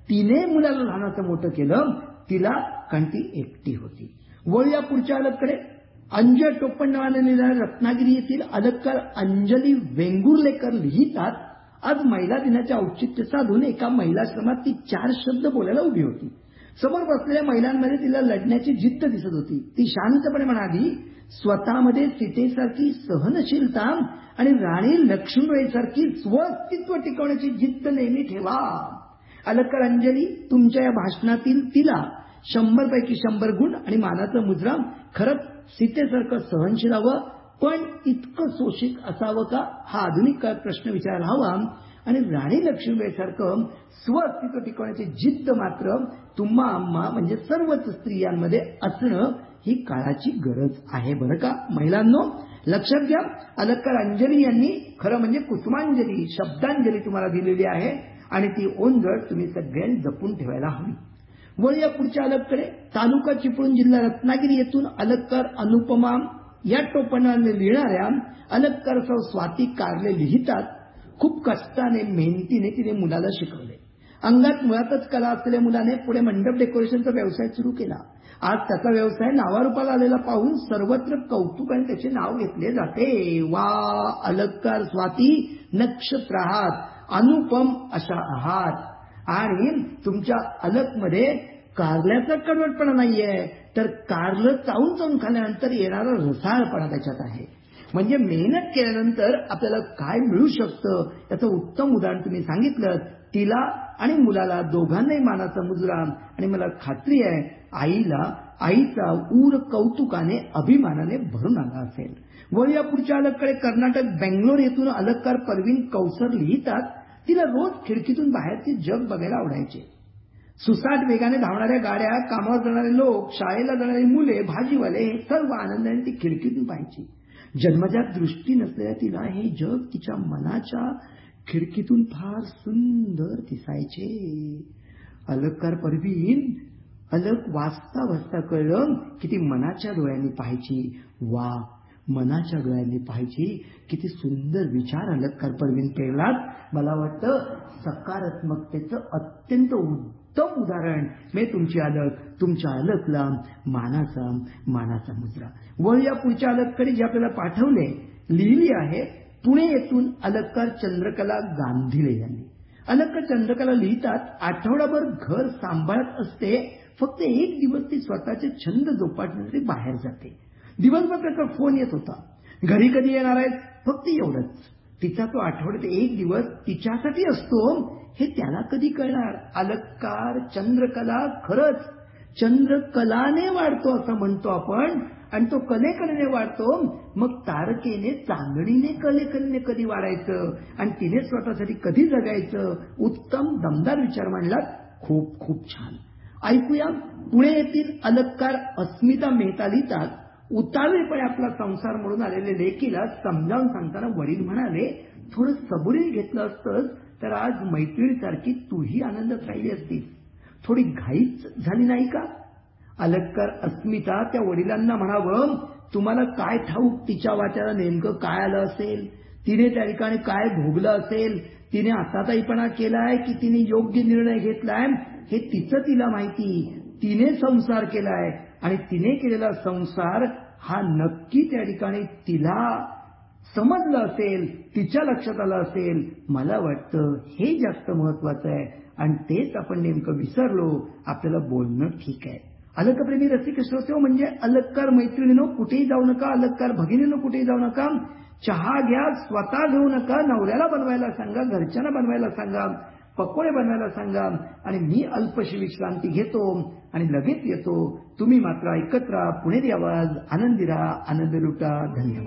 तिने मुलाला लहानाचं मोठं केलं तिला, कारण ती एकटी होती. वळूया पुढच्या अलगकडे. अंजय टोपण नावाने लिहिणारे रत्नागिरी येथील अलगकार अंजली वेंगुर्लेकर लिहितात, आज महिला दिनाचे औचित्य साधून एका महिलाश्रमात ती 4 शब्द बोलायला उभी होती. समोर बसलेल्या महिलांमध्ये तिला लढण्याची जिद्द दिसत होती. ती शांतपणे म्हणाली, स्वतःमध्ये सीतेसारखी सहनशीलता आणि राणी लक्ष्मीबाईसारखी स्वअस्तित्व टिकवण्याची जिद्द नेहमी ठेवा. अलगकार अंजली, तुमच्या या भाषणातील तिला 100 पैकी 100 गुण आणि मानाचं मुद्रा. खरंच सीतेसारखं सहनशील हवं, पण इतकं शोषित असावं का, हा आधुनिक काळात प्रश्न विचारायला हवा. आणि राणी लक्ष्मीबाईसारखं स्वअस्तित्व टिकवण्याची जिद्द मात्र तुम्हा आम्हा म्हणजे सर्वच स्त्रियांमध्ये असणं ही काळाची गरज आहे बरं का. महिलांनो लक्षात घ्या, अलगकार अंजली यांनी खरं म्हणजे कुसुमांजली, शब्दांजली तुम्हाला दिलेली आहे आणि ती ओंजळ तुम्ही सगळ्यांनी जपून ठेवायला हवी. वळूया पुढच्या अलगकडे. तालुका चिपळूण, जिल्हा रत्नागिरी येथून अलगकार अनुपमा या टोपणाने लिहिणाऱ्या अलगकार सौ स्वाती कारले लिहितात, खूप कष्टाने मेहनतीने तिने मुलाला शिकवले. अंगात मुळातच कला असलेल्या मुलाने पुढे मंडप डेकोरेशनचा व्यवसाय सुरू केला. आज त्याचा व्यवसाय नावारूपाला आलेला पाहून सर्वत्र कौतुकाने त्याचे नाव घेतले जाते. वा, अलगकार स्वाती नक्षत्र आहात, अनुपम अशा आहात. आणि तुमच्या अलगमध्ये कारल्याचा कडवटपणा नाहीये, तर कारलं चावून चावून खाल्यानंतर येणारा रसाळपणा त्याच्यात आहे. म्हणजे मेहनत केल्यानंतर आपल्याला काय मिळू शकतं याचं उत्तम उदाहरण तुम्ही सांगितलं. तिला आणि मुलाला दोघांनाही मानाचा मुजरा, आणि मला खात्री आहे आईचा ऊर कौतुकाने अभिमानाने भरून आला असेल. वळूया पुढच्या अलगकडे. कर्नाटक बेंगलोर येथून अलगकार परवीन कौसर लिहितात, तिला रोज खिडकीतून बाहेरचे जग बघायला आवडायचे. सुसाट वेगाने धावणाऱ्या गाड्या, कामावर जाणारे लोक, शाळेला जाणारी मुले, भाजीवाले, हे सर्व आनंदाने ती खिडकीतून पाहायची. जन्मजात दृष्टी नसलेल्या तिला हे जग तिच्या मनाच्या खिडकीतून फार सुंदर दिसायचे. अलगकार परवीन अलग वाचता वाचता कळलं की ती मनाच्या डोळ्यांनी पाहायची. वा, मनाच्या डोळ्यांनी पाहायची. किती सुंदर विचार अलगकार परवीन पेरलात. मला वाटतं सकारात्मकतेचं अत्यंत उत्तम उदाहरण मी तुमची अलग, तुमच्या अलगला मानाचा मुद्रा. वळूया पुढच्या अलगकडे, जे आपल्याला पाठवले लिहिली आहे पुणे येथून अलगकार चंद्रकला गांधीले यांनी. अलगकार चंद्रकला लिहितात, आठवडाभर घर सांभाळत असते, फक्त एक दिवस ती स्वतःचे छंद जोपासण्यासाठी बाहेर जाते. दिवसभर त्याचा फोन येत होता, घरी कधी येणार आहेत, फक्त एवढंच. तिचा तो आठवड्यात एक दिवस तिच्यासाठी असतो हे त्याला कधी कळणार. अलगकार चंद्रकला खरंच चंद्रकलाने वाढतो असं म्हणतो आपण, आणि तो कलेकलेने वाढतो. मग तारकेने, चांदणीने, कलेकलेने कधी वाढायचं आणि तिने स्वतःसाठी कधी जगायचं. उत्तम दमदार विचार मांडलात, खूप खूप छान. ऐकूया पुणे येथील अलगकार अस्मिता मेहता लिहितात, उतावीळपणे आपला संसार म्हणून आलेले लेकीला समजावून सांगताना वडील म्हणाले, थोडं सबुरीने घेतलं असतंच तर आज मैत्रिणीसारखी तूही आनंदात राहिली असतीस. थोडी घाईच झाली नाही का. अलगकार अस्मिता त्या वडिलांना म्हणावं, तुम्हाला काय ठाऊक तिच्या वाट्याला नेमकं काय आलं असेल, तिने त्या ठिकाणी काय भोगलं असेल, तिने आताताईपणा केलाय की तिने योग्य निर्णय घेतलाय हे तिचं तिला माहिती. तिने संसार केलाय आणि तिने केलेला संसार हा नक्की त्या ठिकाणी तिला समजलं असेल, तिच्या लक्षात आलं असेल. मला वाटतं हे जास्त महत्वाचं आहे आणि तेच आपण नेमकं विसरलो. आपल्याला बोलणं ठीक आहे. अलगप्रेमी रसिक श्रोते म्हणजे अलगकार मैत्रिणीनो कुठेही जाऊ नका, अलगकार भगिनीनो कुठेही जाऊ नका. चहा घ्या, स्वतः घेऊ नका, नवऱ्याला बनवायला सांगा, घरच्यांना बनवायला सांगा, पकोडे बनवायला सांगा, आणि मी अल्पशी विश्रांती घेतो आणि लगेच येतो. तुम्ही मात्र ऐकत राहा पुणेरी आवाज. आनंदी राहा, आनंद लुटा. धन्यवाद.